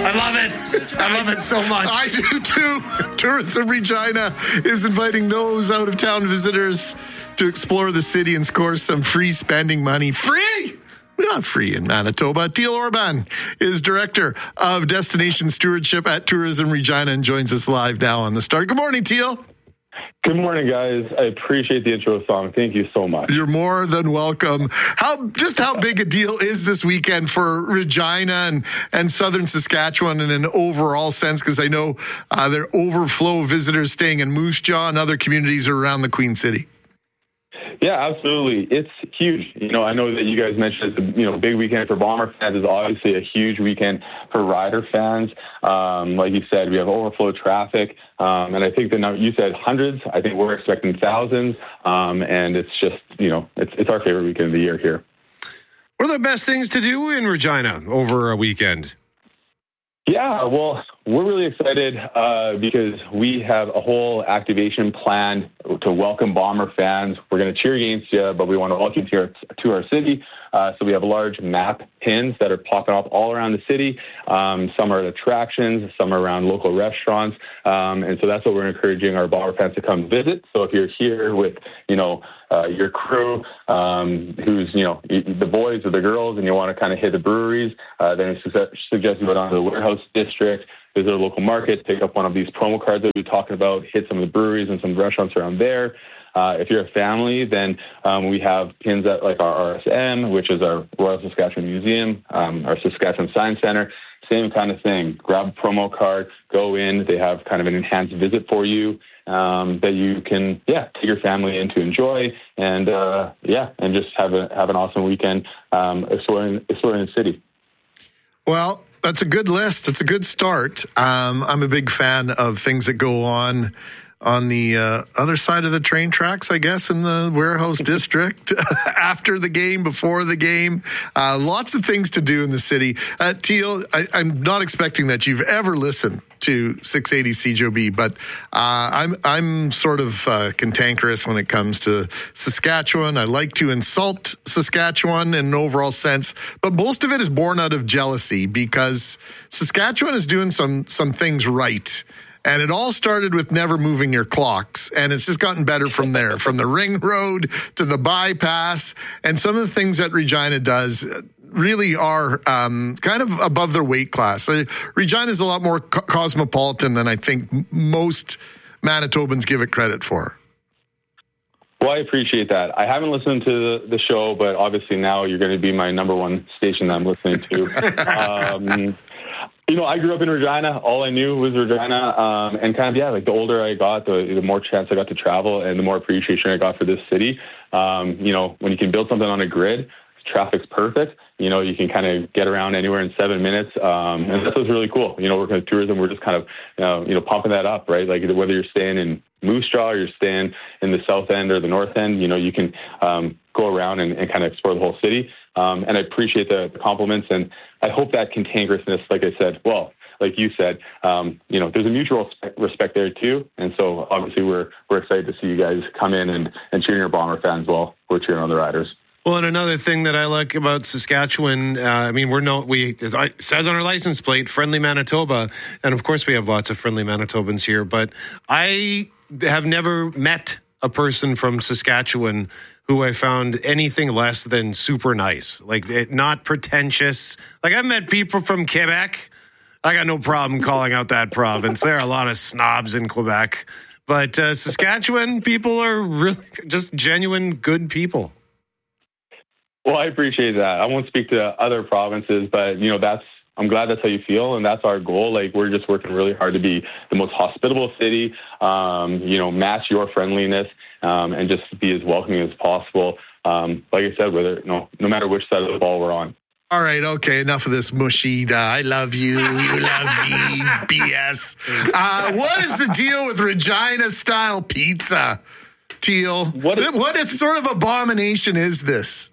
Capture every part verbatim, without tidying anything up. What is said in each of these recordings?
I love it. I love it so much. I do too. Tourism Regina is inviting those out-of-town visitors to explore the city and score some free spending money. Free? Not free in Manitoba. Teal Orban is Director of Destination Stewardship at Tourism Regina and joins us live now on The Start. Good morning, Teal. Good morning, guys. I appreciate the intro song. Thank you so much. You're more than welcome. How just how big a deal is this weekend for Regina and, and Southern Saskatchewan in an overall sense? Because I know uh, there are overflow of visitors staying in Moose Jaw and other communities around the Queen City. Yeah, absolutely. It's huge. You know, I know that you guys mentioned it's a you know big weekend for Bomber fans. It's obviously a huge weekend for Rider fans. Um, like you said, we have overflow traffic, um, and I think the number you said hundreds. I think we're expecting thousands, um, and it's just you know it's it's our favorite weekend of the year here. What are the best things to do in Regina over a weekend? Yeah, well, we're really excited uh, because we have a whole activation planned to welcome Bomber fans. We're going to cheer against you, but we want to welcome you to our, to our city. Uh, so we have large map pins that are popping up all around the city. Um, some are at attractions, some are around local restaurants. Um, and so that's what we're encouraging our Bomber fans to come visit. So if you're here with, you know, uh, your crew, um, who's, you know, the boys or the girls, and you want to kind of hit the breweries, uh, then I su- suggest you go down to the Warehouse District, visit a local market, pick up one of these promo cards that we're talking about, hit some of the breweries and some restaurants around there. Uh, if you're a family, then um, we have pins at like our R S M, which is our Royal Saskatchewan Museum, um, our Saskatchewan Science Center. Same kind of thing. Grab a promo card, go in. They have kind of an enhanced visit for you um, that you can, yeah, take your family in to enjoy, and uh, yeah, and just have a have an awesome weekend um, exploring exploring the city. Well, that's a good list. It's a good start. Um, I'm a big fan of things that go on on the uh, other side of the train tracks, I guess, in the Warehouse District, after the game, before the game. Uh, lots of things to do in the city. Uh, Teal, I, I'm not expecting that you've ever listened to six eighty C J O B, but uh, I'm I'm sort of uh, cantankerous when it comes to Saskatchewan. I like to insult Saskatchewan in an overall sense, but most of it is born out of jealousy because Saskatchewan is doing some some things right. And it all started with never moving your clocks. And it's just gotten better from there, from the ring road to the bypass. And some of the things that Regina does really are um, kind of above their weight class. Uh, Regina is a lot more co- cosmopolitan than I think m- most Manitobans give it credit for. Well, I appreciate that. I haven't listened to the, the show, but obviously now you're going to be my number one station that I'm listening to. um, You know, I grew up in Regina. All I knew was Regina. Um, and kind of, yeah, like the older I got, the, the more chance I got to travel and the more appreciation I got for this city. Um, you know, when you can build something on a grid, traffic's perfect. You know, you can kind of get around anywhere in seven minutes. Um, and that's what's really cool. You know, working with tourism, we're just kind of, uh, you know, pumping that up, right? Like whether you're staying in Moose Jaw or you're staying in the south end or the north end, you know, you can um, go around and, and kind of explore the whole city. Um, and I appreciate the, the compliments, and I hope that cantankerousness, like I said, well, like you said, um, you know, there's a mutual respect there too. And so obviously we're we're excited to see you guys come in and, and cheering your Bomber fans while we're cheering on the Riders. Well, and another thing that I like about Saskatchewan, uh, I mean, we're no, we, it says on our license plate, friendly Manitoba. And of course we have lots of friendly Manitobans here, but I have never met a person from Saskatchewan who I found anything less than super nice, like it, not pretentious. Like I've met people from Quebec. I got no problem calling out that province. There are a lot of snobs in Quebec, but uh, Saskatchewan people are really just genuine good people. Well, I appreciate that. I won't speak to other provinces, but you know, that's, I'm glad that's how you feel, and that's our goal. Like we're just working really hard to be the most hospitable city, um, you know, match your friendliness, um, and just be as welcoming as possible. Um, like I said, whether no, no matter which side of the ball we're on. All right, okay, enough of this mushy, uh, I love you, you love me, B S. Uh, what is the deal with Regina-style pizza, Teal? What, is, what is sort of abomination is this?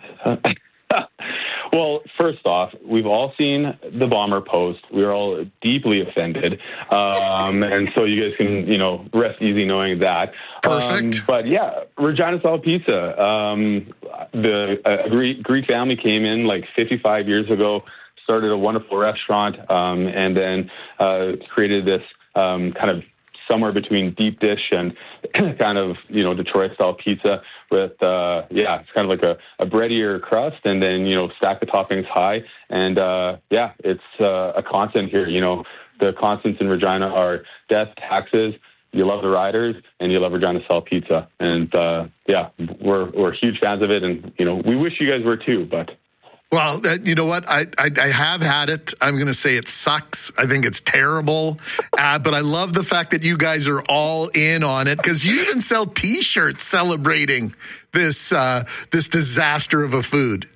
Well, first off, we've all seen the Bomber post. We're all deeply offended. Um, and so you guys can, you know, rest easy knowing that. Perfect. Um, but yeah, Regina style pizza. Um, the uh, Greek, Greek family came in like fifty-five years ago, started a wonderful restaurant, um, and then uh, created this um, kind of somewhere between deep dish and kind of, you know, Detroit-style pizza with, uh, yeah, it's kind of like a, a breadier crust, and then, you know, stack the toppings high. And, uh, yeah, it's uh, a constant here. You know, the constants in Regina are death, taxes, you love the riders, and you love Regina-style pizza. And, uh, yeah, we're we're huge fans of it, and, you know, we wish you guys were too, but... Well, uh, you know what? I, I I have had it. I'm going to say it sucks. I think it's terrible. Uh, but I love the fact that you guys are all in on it, because you even sell T-shirts celebrating this uh, this disaster of a food.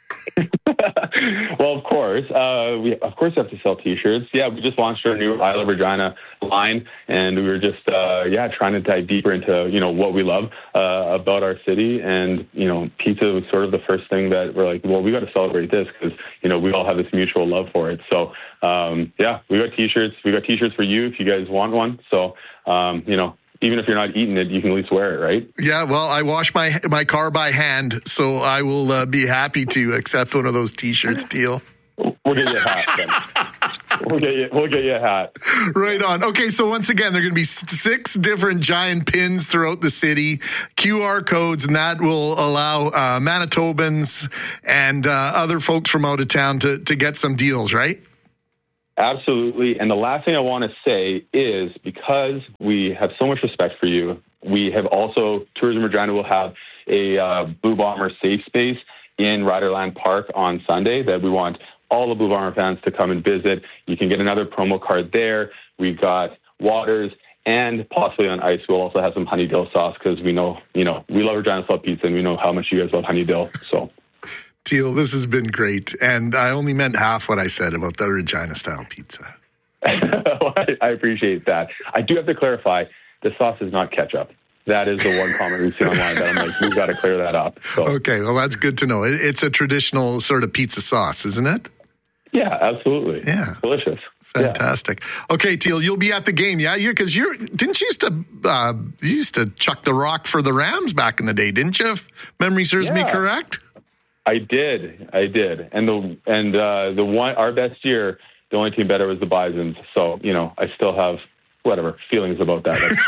Well, of course. Uh, we, of course, have to sell T-shirts. Yeah, we just launched our new I Love Regina line, and we were just, uh, yeah, trying to dive deeper into, you know, what we love uh, about our city. And, you know, pizza was sort of the first thing that we're like, well, we got to celebrate this because, you know, we all have this mutual love for it. So, um, yeah, we got T-shirts. We got T-shirts for you if you guys want one. So, um, you know, even if you're not eating it, you can at least wear it, right? Yeah, well, I wash my my car by hand, so I will uh, be happy to accept one of those T-shirts, Teal. We'll get you a hat, then. We'll get you, we'll get you a hat. Right on. Okay, so once again, there are going to be six different giant pins throughout the city, Q R codes, and that will allow uh, Manitobans and uh, other folks from out of town to, to get some deals, right? Absolutely. And the last thing I want to say is, because we have so much respect for you, we have also, Tourism Regina will have a uh, Blue Bomber safe space in Riderland Park on Sunday that we want all the Blue Bomber fans to come and visit. You can get another promo card there. We've got waters, and possibly on ice, we'll also have some honey dill sauce, because we know, you know, we love Regina-style pizza, and we know how much you guys love honey dill. So... Teal, this has been great, and I only meant half what I said about the Regina-style pizza. Well, I, I appreciate that. I do have to clarify, the sauce is not ketchup. That is the one comment we see online that I'm like, we've got to clear that up. So. Okay, well, that's good to know. It, it's a traditional sort of pizza sauce, isn't it? Yeah, absolutely. Yeah. Delicious. Fantastic. Yeah. Okay, Teal, you'll be at the game, yeah? You because you're didn't you used to uh, you used to chuck the rock for the Rams back in the day, didn't you? If memory serves yeah. me correct. I did, I did, and the and uh, the one our best year, the only team better was the Bisons. So you know, I still have whatever feelings about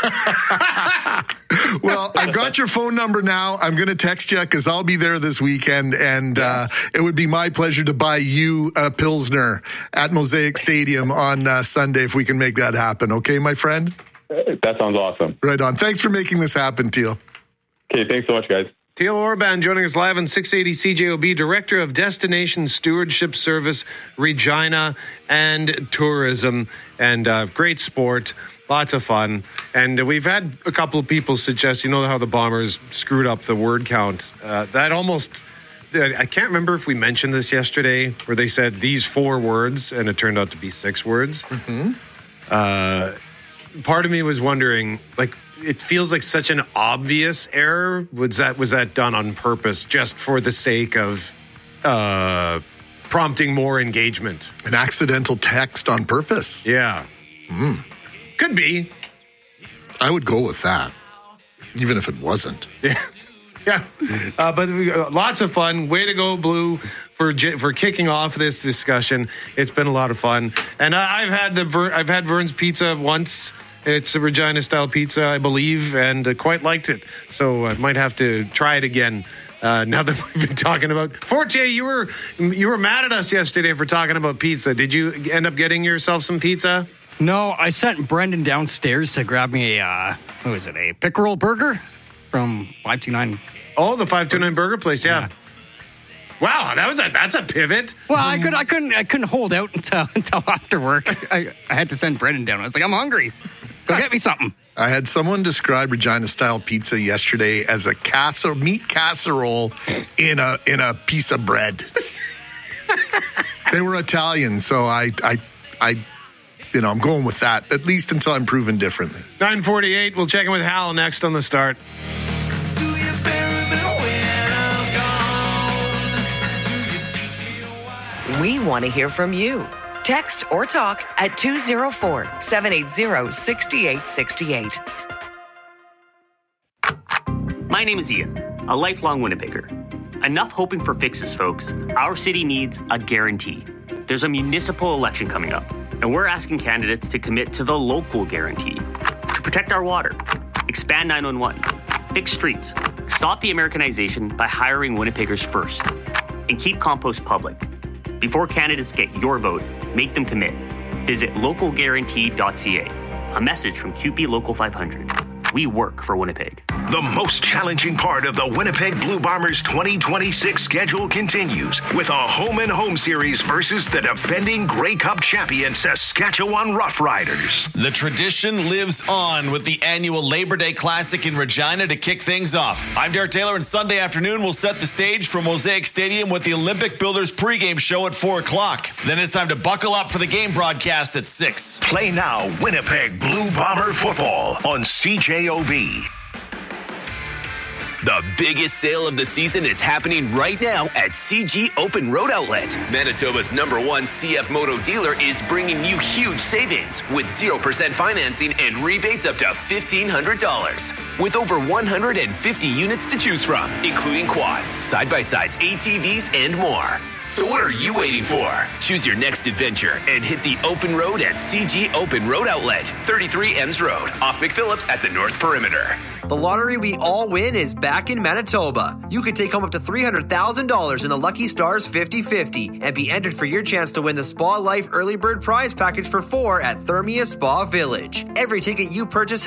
that. Well, I've got your phone number now. I'm going to text you because I'll be there this weekend, and uh, it would be my pleasure to buy you a Pilsner at Mosaic Stadium on uh, Sunday if we can make that happen. Okay, my friend? That sounds awesome. Right on. Thanks for making this happen, Teal. Okay, thanks so much, guys. Teal Orban joining us live on six eighty C J O B, Director of Destination Stewardship Service, Regina and Tourism. And uh, great sport, lots of fun. And we've had a couple of people suggest, you know how the Bombers screwed up the word count. Uh, that almost, I can't remember if we mentioned this yesterday, where they said these four words, and it turned out to be six words. Mm-hmm. Uh, part of me was wondering, like, it feels like such an obvious error. Was that was that done on purpose, just for the sake of uh, prompting more engagement? An accidental text on purpose? Yeah. Mm. Could be. I would go with that, even if it wasn't. Yeah. Yeah. Uh, but uh, lots of fun. Way to go, Blue, for for kicking off this discussion. It's been a lot of fun. And I, I've had the Ver, I've had Vern's Pizza once. It's a Regina-style pizza, I believe, and uh, quite liked it. So I might have to try it again uh, now that we've been talking about. Fortier, you were you were mad at us yesterday for talking about pizza. Did you end up getting yourself some pizza? No, I sent Brendan downstairs to grab me a, uh, what was it, a pickerel burger from five two nine. Oh, the five two nine burger place, yeah. yeah. Wow, that was a that's a pivot. Well, I could I couldn't I couldn't hold out until until after work. I, I had to send Brendan down. I was like, I'm hungry. Go get me something. I had someone describe Regina-style pizza yesterday as a casserole, meat casserole in a in a piece of bread. They were Italian, so I I I you know I'm going with that, at least until I'm proven differently. nine forty-eight. We'll check in with Hal next on The Start. We want to hear from you. Text or talk at two oh four, seven eight zero, six eight six eight. My name is Ian, a lifelong Winnipegger. Enough hoping for fixes, folks. Our city needs a guarantee. there's a municipal election coming up, and we're asking candidates to commit to the local guarantee to protect our water, expand nine one one, fix streets, stop the Americanization by hiring Winnipeggers first, and keep compost public. Before candidates get your vote, make them commit. Visit local guarantee dot c a. A message from Q P Local five hundred. We work for Winnipeg. The most challenging part of the Winnipeg Blue Bombers twenty twenty-six schedule continues with a home and home series versus the defending Grey Cup champion Saskatchewan Roughriders. The tradition lives on with the annual Labor Day Classic in Regina to kick things off. I'm Derek Taylor, and Sunday afternoon we'll set the stage for Mosaic Stadium with the Olympic Builders pregame show at four o'clock. Then it's time to buckle up for the game broadcast at six. Play now Winnipeg Blue Bomber football on C J O B. The biggest sale of the season is happening right now at C G Open Road Outlet. Manitoba's number one C F Moto dealer is bringing you huge savings with zero percent financing and rebates up to fifteen hundred dollars. With over one hundred fifty units to choose from, including quads, side-by-sides, A T Vs, and more. So what are you waiting for? Choose your next adventure and hit the open road at C G Open Road Outlet, thirty-three Ems Road, off McPhillips at the North Perimeter. The lottery we all win is back in Manitoba. You can take home up to three hundred thousand dollars in the Lucky Stars fifty fifty and be entered for your chance to win the Spa Life Early Bird Prize Package for four at Thermia Spa Village. Every ticket you purchase